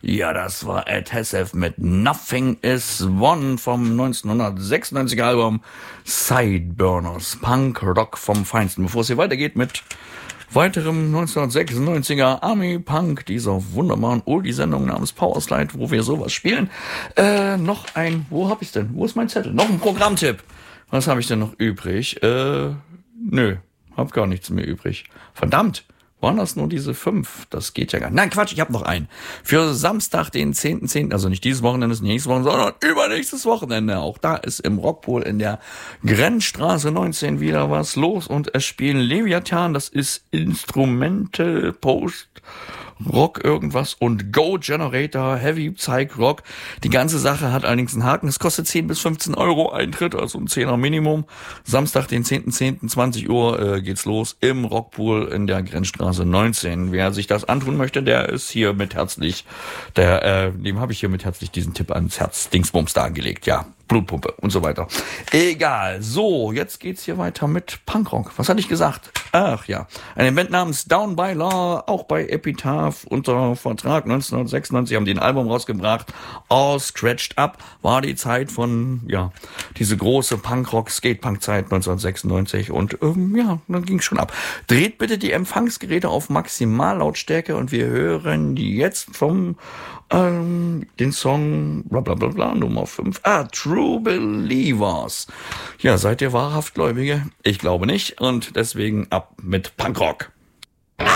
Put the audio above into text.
Ja, das war Ed Hessef mit Nothing is One vom 1996er Album Sideburners, Punk Rock vom Feinsten. Bevor es hier weitergeht mit weiterem 1996er Army Punk, dieser wunderbaren Oldie-Sendung namens Powerslide, wo wir sowas spielen. Wo hab ich's denn? Wo ist mein Zettel? Noch ein Programmtipp. Was habe ich denn noch übrig? Hab gar nichts mehr übrig. Verdammt. Waren das nur diese 5? Das geht ja gar nicht. Nein, Quatsch, ich habe noch einen. Für Samstag, den 10.10., also nicht dieses Wochenende, das nächste Wochenende, sondern übernächstes Wochenende. Auch da ist im Rockpool in der Grenzstraße 19 wieder was los und es spielen Leviathan, das ist Instrumental Post Rock irgendwas und Go Generator, Heavy Psych Rock. Die ganze Sache hat allerdings einen Haken. Es kostet 10 bis 15 Euro Eintritt, also ein 10er Minimum. Samstag, den 10.10., 20 Uhr geht's los im Rockpool in der Grenzstraße 19. Wer sich das antun möchte, der ist hier mit herzlich, dem habe ich hier mit herzlich diesen Tipp ans Herz Dingsbums da angelegt, ja. Blutpumpe und so weiter. Egal. So, jetzt geht's hier weiter mit Punkrock. Was hatte ich gesagt? Ach ja, eine Band namens Down by Law, auch bei Epitaph unter Vertrag 1996, haben die ein Album rausgebracht. All Scratched Up war die Zeit von, ja, diese große Punkrock, Skatepunk-Zeit 1996 und dann ging's schon ab. Dreht bitte die Empfangsgeräte auf Maximallautstärke und wir hören jetzt vom den Song blablabla Nummer 5. True Believers. Ja, seid ihr wahrhaft Gläubige? Ich glaube nicht und deswegen ab mit Punkrock.